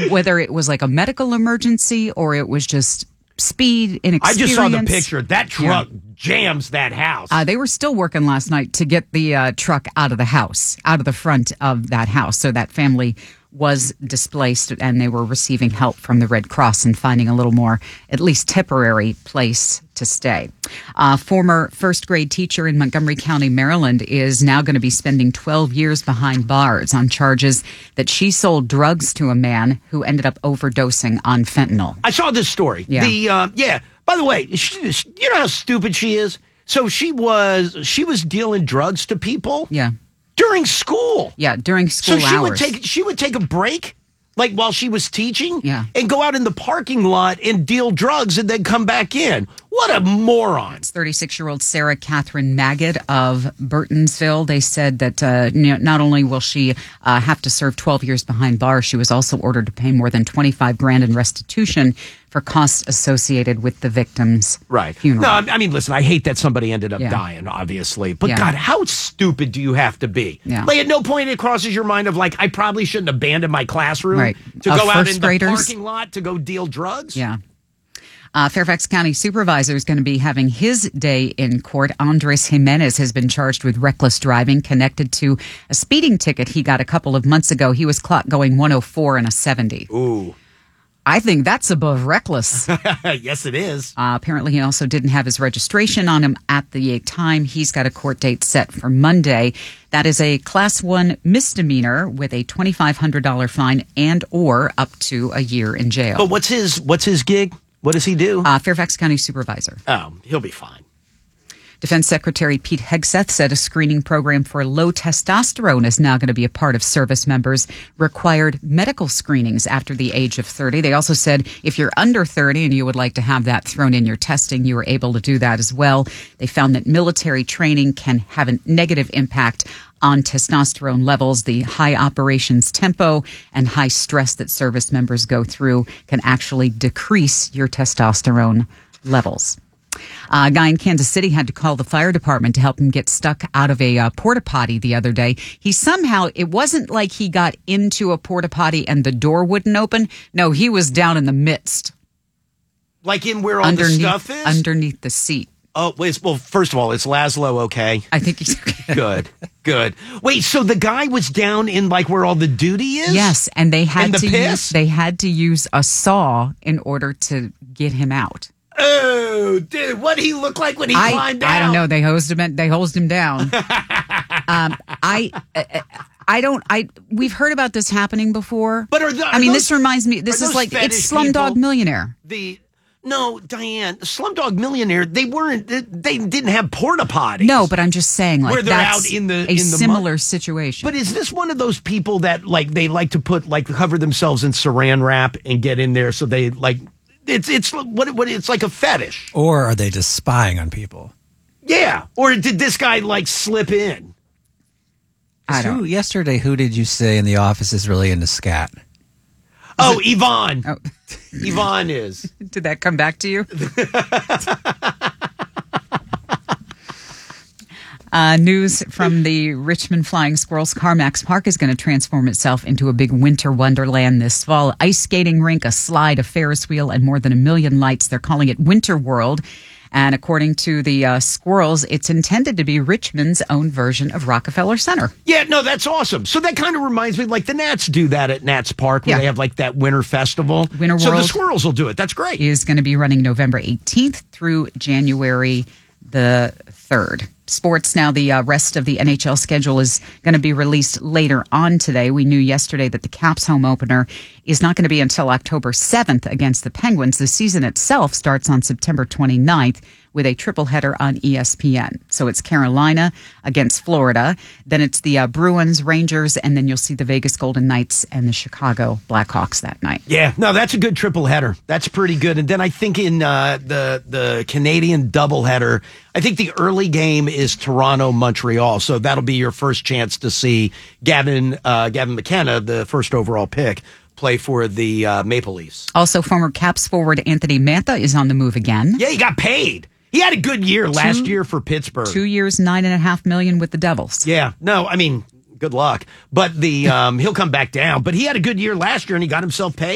whether it was like a medical emergency or it was just speed, inexperience. I just saw the picture. That truck jams that house. They were still working last night to get the truck out of the house, out of the front of that house. So that family was displaced, and they were receiving help from the Red Cross and finding a little more, at least temporary, place to stay. Former first-grade teacher in Montgomery County, Maryland, is now going to be spending 12 years behind bars on charges that she sold drugs to a man who ended up overdosing on fentanyl. I saw this story. Yeah. By the way, you know how stupid she is? So she was dealing drugs to people? Yeah. During school. Yeah, during school hours. She would take a break, like while she was teaching, and go out in the parking lot and deal drugs and then come back in. What a moron. It's 36-year-old Sarah Catherine Magid of Burtonsville. They said that not only will she have to serve 12 years behind bars, she was also ordered to pay more than $25,000 in restitution for costs associated with the victim's funeral. No, I mean, listen, I hate that somebody ended up dying, obviously. But God, how stupid do you have to be? Like, at no point it crosses your mind of, like, I probably shouldn't abandon my classroom to go out in the parking lot to go deal drugs? Yeah. Fairfax County Supervisor is going to be having his day in court. Andres Jimenez has been charged with reckless driving connected to a speeding ticket he got a couple of months ago. He was clocked going 104 in a 70. Ooh. I think that's above reckless. Yes, it is. Apparently, he also didn't have his registration on him at the time. He's got a court date set for Monday. That is a Class 1 misdemeanor with a $2,500 fine and or up to a year in jail. But what's his gig? What does he do? Fairfax County Supervisor. Oh, he'll be fine. Defense Secretary Pete Hegseth said a screening program for low testosterone is now going to be a part of service members' required medical screenings after the age of 30. They also said if you're under 30 and you would like to have that thrown in your testing, you are able to do that as well. They found that military training can have a negative impact on testosterone levels. The high operations tempo and high stress that service members go through can actually decrease your testosterone levels. A guy in Kansas City had to call the fire department to help him get stuck out of a porta potty the other day. It wasn't like he got into a porta potty and the door wouldn't open. No, he was down in the midst. Like in where all the stuff is? Underneath the seat. Oh, well, first of all, is Laszlo okay? I think he's okay. Good. Wait, so the guy was down in like where all the duty is? Yes, and they had to use a saw in order to get him out. Oh, dude, what did he look like when he climbed down? I don't know. They hosed him down. We've heard about this happening before. But this reminds me, this is like, it's Slumdog Millionaire. No, Diane, Slumdog Millionaire, they didn't have porta potties. No, but I'm just saying, like, where they're out in the similar situation. But is this one of those people that, like, they like to cover themselves in saran wrap and get in there so they, like, it's like a fetish? Or are they just spying on people? Yeah. Or did this guy, like, slip in? Yesterday, who did you say in the office is really into scat? Yvonne. Oh. Yvonne is. Did that come back to you? News from the Richmond Flying Squirrels. Carmax Park is going to transform itself into a big winter wonderland this fall. Ice skating rink, a slide, a Ferris wheel, and more than 1 million lights. They're calling it Winter World. And according to the Squirrels, it's intended to be Richmond's own version of Rockefeller Center. Yeah, no, that's awesome. So that kind of reminds me, like the Nats do that at Nats Park, where they have like that winter festival. Winter World. So the Squirrels will do it. That's great. Is going to be running November 18th through January the 3rd. Sports now, the rest of the NHL schedule is going to be released later on today. We knew yesterday that the Caps home opener is not going to be until October 7th against the Penguins. The season itself starts on September 29th with a triple-header on ESPN. So it's Carolina against Florida, then it's the Bruins, Rangers, and then you'll see the Vegas Golden Knights and the Chicago Blackhawks that night. Yeah, no, that's a good triple-header. That's pretty good. And then I think in the Canadian doubleheader, I think the early game is Toronto-Montreal, so that'll be your first chance to see Gavin McKenna, the first overall pick, play for the Maple Leafs. Also, former Caps forward Anthony Mantha is on the move again. Yeah, he got paid. He had a good year last year for Pittsburgh. 2 years, $9.5 million with the Devils. Yeah, no, I mean, good luck. But he'll come back down. But he had a good year last year, and he got himself paid.